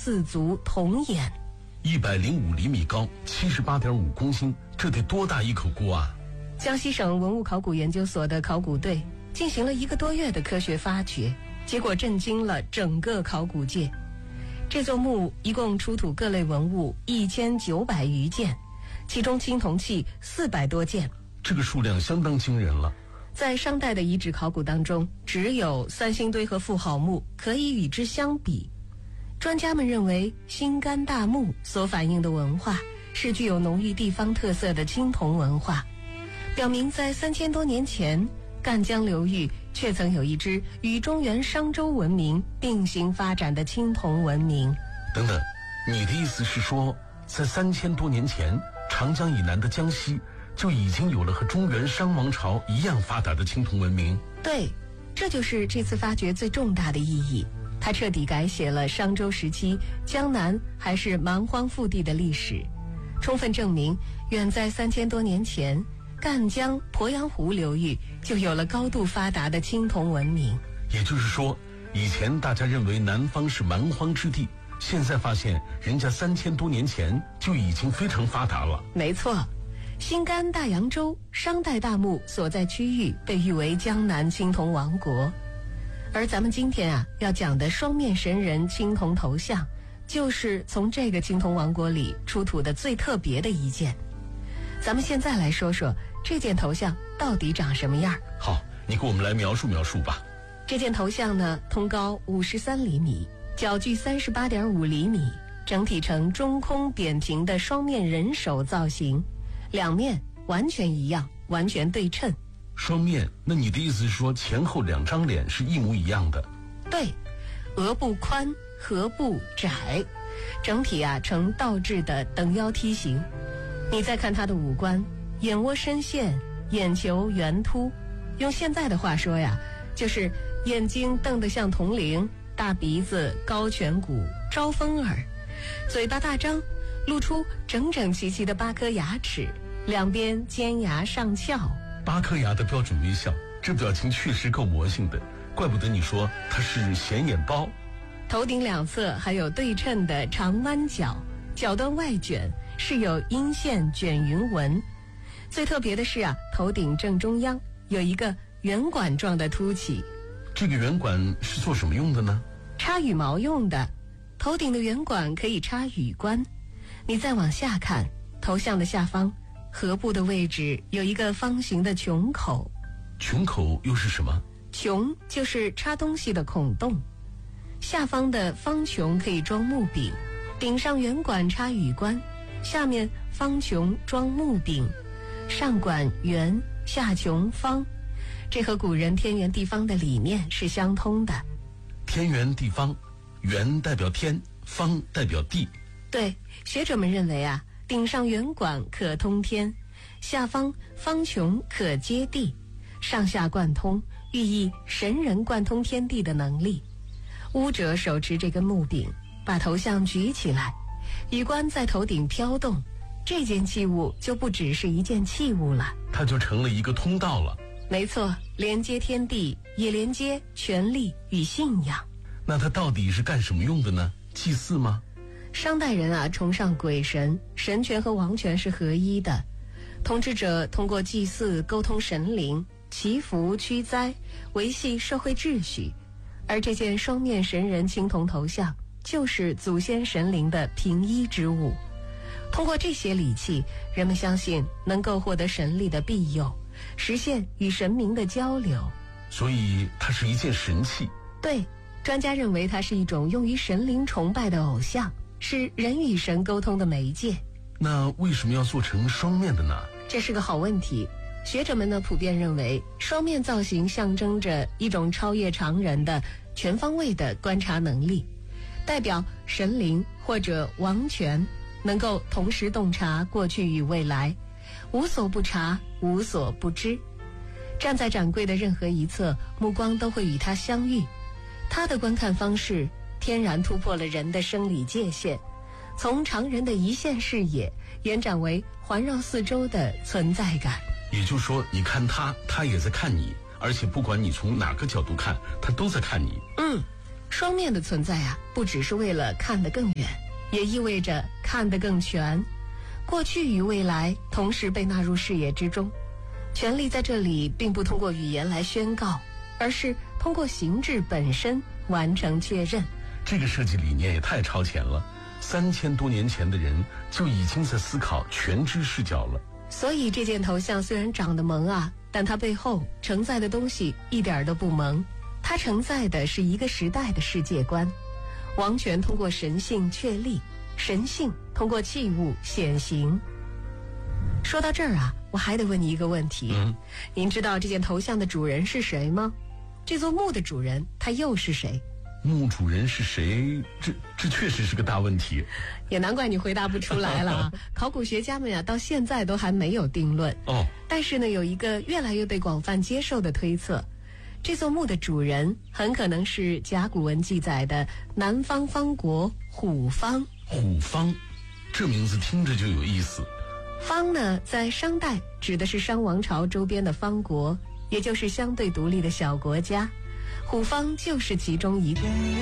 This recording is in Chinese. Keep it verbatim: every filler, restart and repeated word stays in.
四足铜眼， 一百零五厘米高，七十八点五公斤，这得多大一口锅啊！ 江西省文物考古研究所的考古队进行了一个多月的科学发掘，结果震惊了整个考古界。这座墓一共出土各类文物一千九百余件，其中青铜器四百多件， 这个数量相当惊人了。 在商代的遗址考古当中，只有三星堆和妇好墓可以与之相比。专家们认为，辛干大墓所反映的文化是具有浓郁地方特色的青铜文化，表明在三千多年前，赣江流域却曾有一支与中原商周文明并行发展的青铜文明。 等等，你的意思是说，在三千多年前，长江以南的江西就已经有了和中原商王朝一样发达的青铜文明？ 对，这就是这次发掘最重大的意义。它彻底改写了商周时期江南还是蛮荒腹地的历史，充分证明远在三千多年前，赣江鄱阳湖流域就有了高度发达的青铜文明。 也就是说，以前大家认为南方是蛮荒之地，现在发现人家三千多年前就已经非常发达了。 没错，辛干大洋洲商代大墓所在区域被誉为江南青铜王国。而咱们今天啊要讲的双面神人青铜头像，就是从这个青铜王国里出土的最特别的一件。咱们现在来说说这件头像到底长什么样。 好，你给我们来描述描述吧。 这件头像呢，通高五十三厘米，角距三十八点五厘米，整体呈中空扁平的双面人手造型，两面完全一样，完全对称。 双面，那你的意思是说前后两张脸是一模一样的？ 对，额部宽，颌部窄，整体啊呈倒置的等腰梯形。你再看他的五官，眼窝深陷，眼球圆凸，用现在的话说呀，就是眼睛瞪得像铜铃，大鼻子，高颧骨，招风耳，嘴巴大张，露出整整齐齐的八颗牙齿，两边尖牙上翘。 八颗牙的标准微笑，这表情确实够魔性的，怪不得你说他是显眼包。 头顶两侧还有对称的长弯角，角端外卷，是有阴线卷云纹。最特别的是啊，头顶正中央有一个圆管状的凸起。 这个圆管是做什么用的呢？ 插羽毛用的。头顶的圆管可以插羽冠。你再往下看，头像的下方颌部的位置有一个方形的穹口。 穹口又是什么？ 穹就是插东西的孔洞，下方的方穹可以装木柄，顶上圆管插羽冠，下面方穹装木柄，上管圆，下穹方，这和古人天圆地方的理念是相通的。 天圆地方，圆代表天，方代表地。 对，学者们认为啊，顶上圆管可通天，下方方穹可接地，上下贯通，寓意神人贯通天地的能力。巫者手持这根木柄，把头像举起来，羽冠在头顶飘动，这件器物就不只是一件器物了， 它就成了一个通道了。 没错，连接天地，也连接权力与信仰。 那它到底是干什么用的呢？祭祀吗？ 商代人啊，崇尚鬼神，神权和王权是合一的。统治者通过祭祀沟通神灵，祈福驱灾，维系社会秩序。而这件双面神人青铜头像，就是祖先神灵的平一之物。通过这些礼器，人们相信能够获得神力的庇佑，实现与神明的交流。 所以它是一件神器。 对，专家认为它是一种用于神灵崇拜的偶像，是人与神沟通的媒介。 那为什么要做成双面的呢？ 这是个好问题。学者们呢普遍认为，双面造型象征着一种超越常人的全方位的观察能力，代表神灵或者王权能够同时洞察过去与未来，无所不察，无所不知。站在展柜的任何一侧，目光都会与它相遇。它的观看方式天然突破了人的生理界限，从常人的一线视野延展为环绕四周的存在感。 也就是说，你看他，他也在看你，而且不管你从哪个角度看，他都在看你。 嗯， 双面的存在啊，不只是为了看得更远，也意味着看得更全。过去与未来同时被纳入视野之中，权力在这里并不通过语言来宣告，而是通过形制本身完成确认。 这个设计理念也太超前了，三千多年前的人就已经在思考全知视角了。 所以这件头像虽然长得萌啊，但它背后承载的东西一点都不萌，它承载的是一个时代的世界观。王权通过神性确立，神性通过器物显形。说到这儿啊，我还得问你一个问题，嗯，您知道这件头像的主人是谁吗？这座墓的主人他又是谁？ 墓主人是谁？这这确实是个大问题， 也难怪你回答不出来了啊！考古学家们呀，到现在都还没有定论哦。 但是呢，有一个越来越被广泛接受的推测，这座墓的主人很可能是甲骨文记载的南方方国虎方。 虎方，这名字听着就有意思。 方呢，在商代指的是商王朝周边的方国，也就是相对独立的小国家。虎方就是其中一个。